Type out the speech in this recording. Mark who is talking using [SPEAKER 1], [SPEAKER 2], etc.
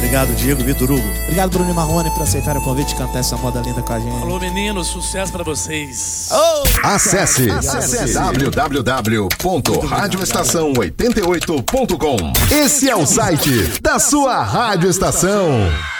[SPEAKER 1] Obrigado, Diego, Vitor Hugo.
[SPEAKER 2] Obrigado, Bruno e Marrone, por aceitar o convite de cantar essa moda linda com a gente.
[SPEAKER 3] Alô, meninos, sucesso pra vocês.
[SPEAKER 4] Acesse www.radioestação88.com. Esse é o site da sua Rádio Estação.